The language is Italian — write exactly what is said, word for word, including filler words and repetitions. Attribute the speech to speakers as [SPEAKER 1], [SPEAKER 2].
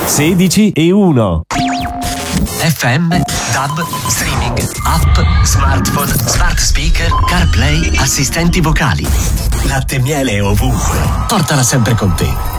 [SPEAKER 1] sedici e uno.
[SPEAKER 2] F M, D A B, streaming, app, smartphone, smart speaker, CarPlay, assistenti vocali. Latte e miele ovunque. Portala sempre con te.